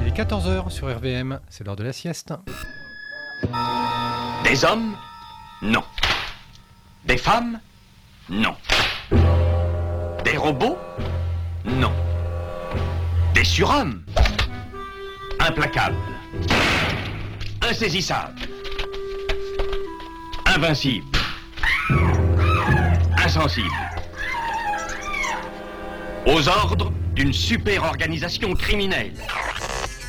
est 14 h sur RVM, c'est l'heure de la sieste. Des hommes? Non. Des femmes? Non. Des robots? Non. Des surhommes? Implacables. Insaisissables. Invincibles. Insensibles. Aux ordres d'une super organisation criminelle.